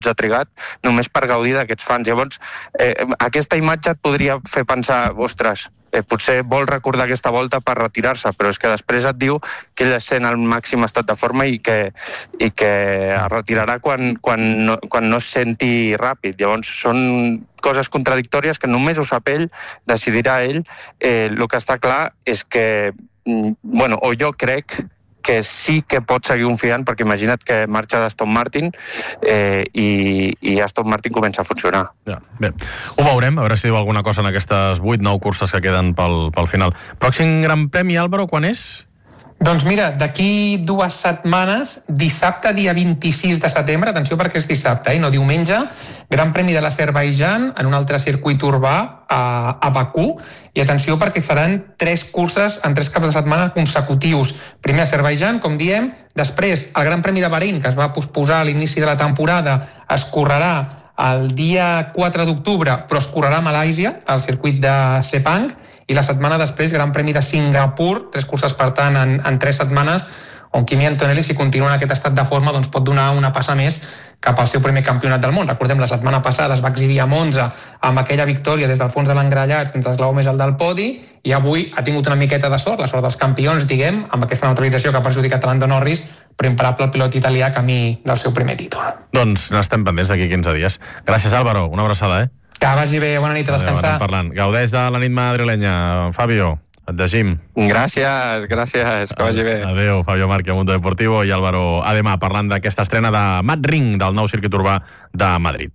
ha trigat només per gaudir d'aquests fans. Llavors, aquesta imatge et podria fer pensar, ostres, potser vol recordar aquesta volta per retirar-se, però és que després et diu que ell es sent al màxim estat de forma i que es retirarà quan no es senti ràpid. Llavors, són coses contradictòries que només ho sap ell, decidirà ell. El que està clar és que, o jo crec que sí que pot seguir confiant, perquè imagina't que marxa d'Aston Martin i Aston Martin comença a funcionar. Ja, bé, ho veurem, a veure si diu alguna cosa en aquestes 8-9 curses que queden pel final. Pròxim Gran Premi, Álvaro, quan és? Doncs mira, d'aquí 2 setmanes, dissabte, dia 26 de setembre, atenció perquè és dissabte, no diumenge, Gran Premi de l'Azerbaidjan en un altre circuit urbà a Bakú, i atenció perquè seran 3 curses en 3 caps de setmana consecutius. Primer Azerbaidjan, com diem, després el Gran Premi de Bahrein, que es va posposar a l'inici de la temporada, es correrà el dia 4 d'octubre, però es correrà a Malàisia, al circuit de Sepang, i la setmana després, Gran Premi de Singapur, 3 curses, per tant, en 3 setmanes, on Kimi Antonelli, si continua en aquest estat de forma, doncs pot donar una passa més cap al seu primer campionat del món. Recordem, la setmana passada es va exhibir a Monza amb aquella victòria des del fons de l'engrellat fins al esglaó més alt del podi, i avui ha tingut una miqueta de sort, la sort dels campions, diguem, amb aquesta neutralització que ha perjudicat a Lando Norris, però imparable el pilot italià camí del seu primer títol. Doncs n'estem pendents d'aquí 15 dies. Gràcies, Álvaro. Una abraçada, Que vagi bé, bona nit, a descansar. Gaudeix de la nit madrilenya. Fabio, et llegim. Gràcies, que vagi bé. Adéu, Fabio Márquez, Mundo Deportivo, i Álvaro Ademà, parlant d'aquesta estrena de Mad Ring, del nou circuit urbà de Madrid.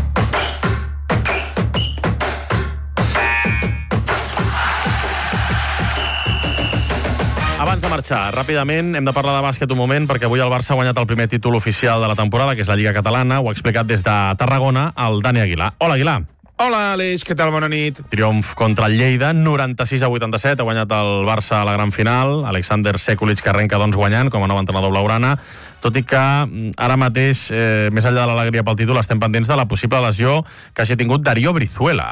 Abans de marxar, ràpidament, hem de parlar de bàsquet un moment, perquè avui el Barça ha guanyat el primer títol oficial de la temporada, que és la Lliga Catalana. Ho ha explicat des de Tarragona el Dani Aguilar. Hola, Aguilar. Hola, Aleix, què tal? Bona nit. Triomf contra el Lleida, 96-87, ha guanyat el Barça a la gran final. Alexander Sekulic, que arrenca doncs guanyant com a nou entrenador blaugrana, tot i que ara mateix, més enllà de l'alegria pel títol, estem pendents de la possible lesió que hagi tingut Darío Brizuela.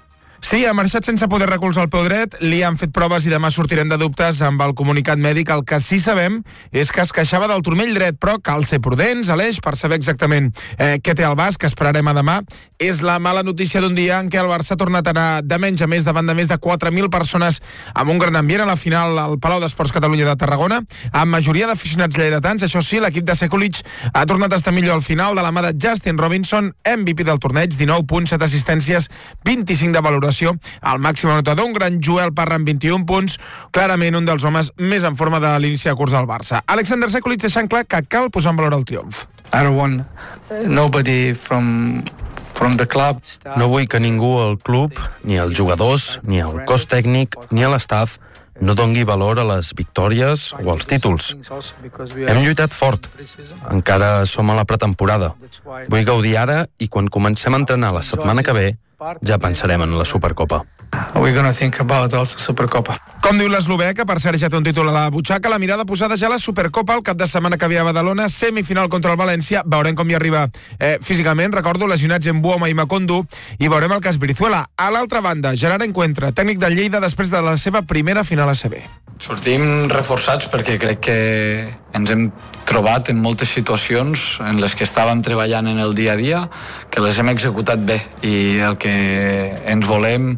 Sí, ha marxat sense poder recolzar el peu dret, li han fet proves i demà sortirem de dubtes amb el comunicat mèdic. El que sí sabem és que es queixava del turmell dret, però cal ser prudents, Aleix, per saber exactament què té el basc, que esperarem a demà. És la mala notícia d'un dia en què el Barça ha tornat a anar de menys a més davant de més de 4.000 persones amb un gran ambient a la final al Palau d'Esports Catalunya de Tarragona, amb majoria d'aficionats lleidatans. Això sí, l'equip de Sekulic ha tornat a estar millor al final de la mà de Justin Robinson, MVP del torneig, 19 punts, 7 assistències, 25 de valoració. El màxim anotador, un gran Joel Parra amb 21 punts, clarament un dels homes més en forma de l'inici de curs del Barça. Alexander Sekulic deixant clar que cal posar en valor el triomf. I don't want nobody from the club. No vull que ningú al club, ni els jugadors, ni el cos tècnic, ni a l'estaf no dongui valor a les victòries o als títols. Hem lluitat fort. Encara som a la pretemporada. Vull gaudir ara i quan comencem a entrenar la setmana que ve ja pensarem en la Supercopa. We're going to think about also Supercopa. Com diu l'eslovè, que per cert ja té un títol a la butxaca, la mirada posada ja a la Supercopa el cap de setmana que ve a Badalona, semifinal contra el València. Veurem com hi arriba físicament, recordo, lesionats en Buoma i Macondo, i veurem el cas Brizuela. A l'altra banda, Gerard Encuentra, tècnic del Lleida després de la seva primera final a ACB. Sortim reforçats perquè crec que ens hem trobat en moltes situacions en les que estàvem treballant en el dia a dia, que les hem executat bé, i el que ens volem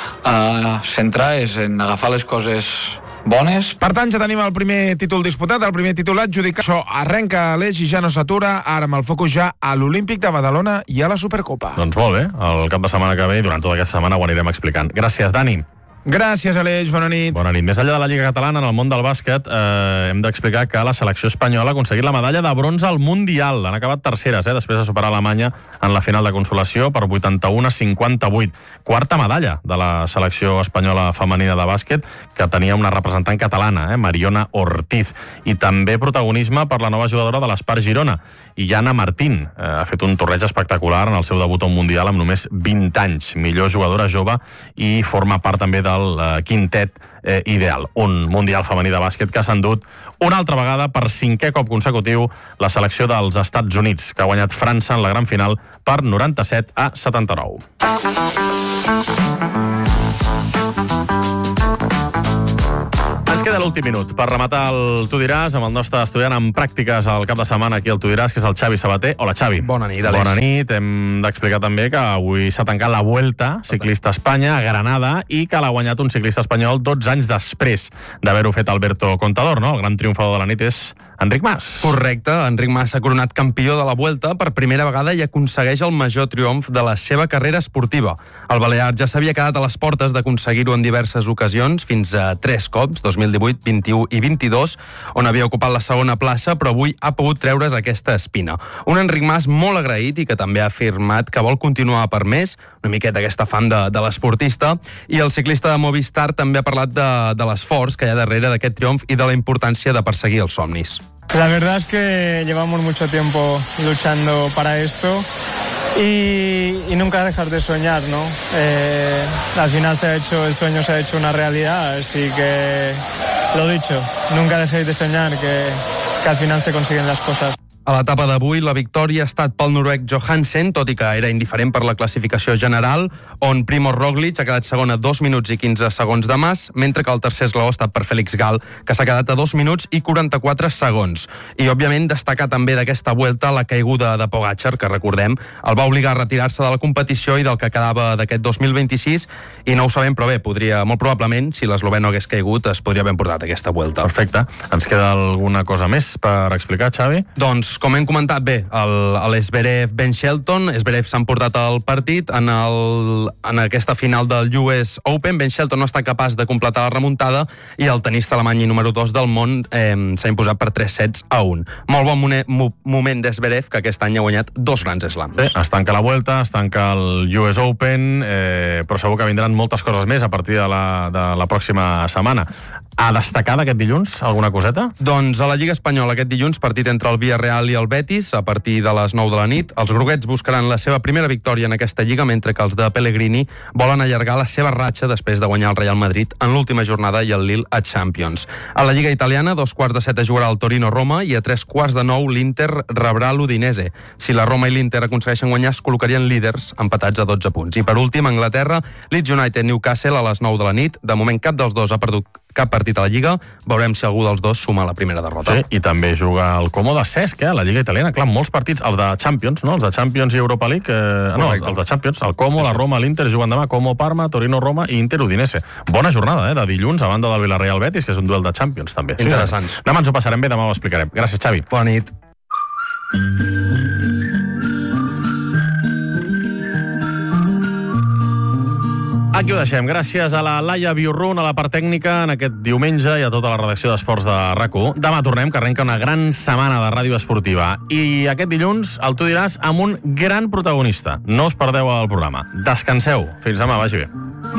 centrar és en agafar les coses bones. Per tant, ja tenim el primer títol disputat, el primer títol adjudicat. Això arrenca a l'Eix i ja no s'atura, ara amb el focus ja a l'Olímpic de Badalona i a la Supercopa. Doncs molt bé, el cap de setmana que ve i durant tota aquesta setmana ho anirem explicant. Gràcies, Dani. Gràcies, Aleix, bona nit. Bona nit. Més enllà de la Lliga Catalana, en el món del bàsquet, hem d'explicar que la selecció espanyola ha aconseguit la medalla de bronze al Mundial. Han acabat terceres, després de superar Alemanya en la final de consolació per 81-58. Quarta medalla de la selecció espanyola femenina de bàsquet, que tenia una representant catalana, Mariona Ortiz. I també protagonisme per la nova jugadora de l'Espar Girona, Iana Martín. Ha fet un torneig espectacular en el seu debut a un Mundial amb només 20 anys. Millor jugadora jove i forma part també del quintet ideal. Un Mundial femení de bàsquet que s'ha endut una altra vegada per 5è cop consecutiu la selecció dels Estats Units, que ha guanyat França en la gran final per 97-79. Ens queda l'últim minut per rematar el Tu diràs amb el nostre estudiant en pràctiques al cap de setmana aquí al Tu diràs, que és el Xavi Sabater. Hola, Xavi. Bona nit, Aleix. Bona nit. Hem d'explicar també que avui s'ha tancat la Vuelta Ciclista a Espanya a Granada i que l'ha guanyat un ciclista espanyol 12 anys després d'haver-ho fet Alberto Contador, no? El gran triomfador de la nit és Enric Mas. Correcte. Enric Mas s'ha coronat campió de la Vuelta per primera vegada i aconsegueix el major triomf de la seva carrera esportiva. El balear ja s'havia quedat a les portes d'aconseguir-ho en diverses ocasions, fins a 3 cops, 2018, 21 i 22, on havia ocupat la segona plaça, però avui ha pogut treure's aquesta espina. Un Enric Mas molt agraït i que també ha afirmat que vol continuar per més, una miqueta aquesta fam de l'esportista, i el ciclista de Movistar també ha parlat de l'esforç que hi ha darrere d'aquest triomf i de la importància de perseguir els somnis. La verdad es que llevamos mucho tiempo luchando para esto y nunca dejar de soñar, ¿no? Al final el sueño se ha hecho una realidad, así que lo dicho, nunca dejéis de soñar, que al final se consiguen las cosas. A l'etapa d'avui, la victòria ha estat pel noruec Johansen, tot i que era indiferent per la classificació general, on Primož Roglič ha quedat segon a 2 minuts i 15 segons de Mas, mentre que el tercer esglaó ha estat per Félix Gal, que s'ha quedat a 2 minuts i 44 segons. I, òbviament, destacar també d'aquesta Vuelta la caiguda de Pogačar, que, recordem, el va obligar a retirar-se de la competició i del que quedava d'aquest 2026, i no ho sabem, però bé, molt probablement, si l'eslovè no hagués caigut, es podria haver portat aquesta Vuelta. Perfecte. Ens queda alguna cosa més per explicar, Xavi? Doncs, com hem comentat bé, l'Esberev-Ben Shelton, Esberev s'ha emportat el partit en aquesta final del US Open. Ben Shelton no està capaç de completar la remuntada i el tenista alemany número 2 del món s'ha imposat per 3-1. Molt bon moment d'Esberev, que aquest any ha guanyat 2 grans slams. Sí, es tanca la Vuelta, es tanca el US Open, però segur que vindran moltes coses més a partir de la pròxima setmana. A destacar d'aquest dilluns, alguna coseta? Doncs a la Lliga Espanyola aquest dilluns, partit entre el Villarreal i el Betis, a partir de les 9 de la nit. Els groguets buscaran la seva primera victòria en aquesta lliga, mentre que els de Pellegrini volen allargar la seva ratxa després de guanyar el Real Madrid en l'última jornada i el Lille a Champions. A la Lliga Italiana, 2:15 jugarà el Torino-Roma i a 3:15 l'Inter rebrà l'Udinese. Si la Roma i l'Inter aconsegueixen guanyar, es col·locarien líders empatats a 12 punts. I per últim, a Anglaterra, Leeds United-Newcastle a les 9 de la nit. De moment, cap dels dos ha perdut cap partit a la Lliga. Veurem si algú dels dos suma la primera derrota. Sí, i també juga el Como de Cesc, la Lliga Italiana. Clar, molts partits, els de Champions, no? Els de Champions i Europa League. No, els de Champions, el Como, la Roma, l'Inter juguen demà, Como, Parma, Torino, Roma i Inter Udinese. Bona jornada, de dilluns, a banda del Villarreal Betis, que és un duel de Champions, també. Interessants. Demà ens ho passarem bé, demà ho explicarem. Gràcies, Xavi. Bona nit. Aquí ho deixem. Gràcies a la Laia Biurrun, a la part tècnica, en aquest diumenge i a tota la redacció d'Esports de RAC1. Demà tornem, que arrenca una gran setmana de ràdio esportiva. I aquest dilluns el Tu diràs amb un gran protagonista. No us perdeu el programa. Descanseu. Fins demà, vagi bé.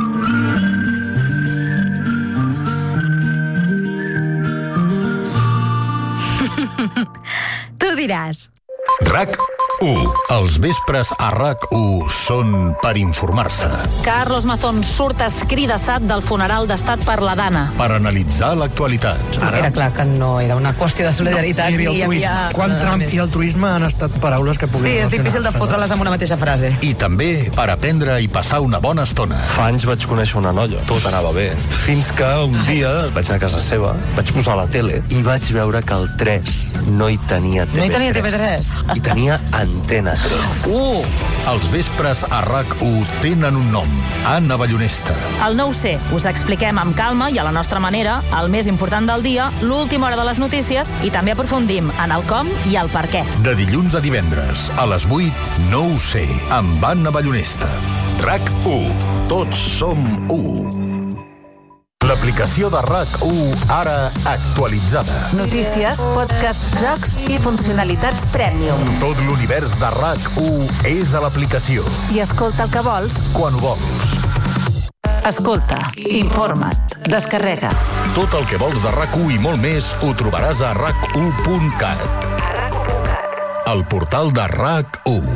Tu diràs. RAC1. Els vespres a RAC1 són per informar-se. Carlos Mazón surt escridassat del funeral d'estat per la Dana. Per analitzar l'actualitat. Era clar que no era una qüestió de solidaritat. No, hi havia quan Trump i altruisme han estat paraules que puguin... Sí, és difícil de fotre-les en una mateixa frase. I també per aprendre i passar una bona estona. Fa anys vaig conèixer una noia, tot anava bé. Fins que un dia vaig anar a casa seva, vaig posar la tele i vaig veure que el 3 no hi tenia TV3. No hi tenia TV3? I tenia Antena 3. Els vespres a RAC1 tenen un nom. Anna Ballonesta. El no ho sé. Us expliquem amb calma i a la nostra manera el més important del dia, l'última hora de les notícies i també aprofundim en el com i el per què. De dilluns a divendres, a les 8, no ho sé, amb Anna Ballonesta. RAC1. Tots som 1. L'aplicació de RAC1, ara actualitzada. Notícies, podcast, jocs i funcionalitats Premium. Tot l'univers de RAC1 és a l'aplicació. I escolta el que vols Quan ho vols. Escolta, informa't, descarrega. Tot el que vols de RAC1 i molt més ho trobaràs a RAC1.cat. El portal de RAC1.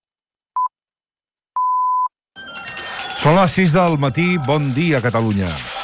Són les 6 del matí. Bon dia, Catalunya.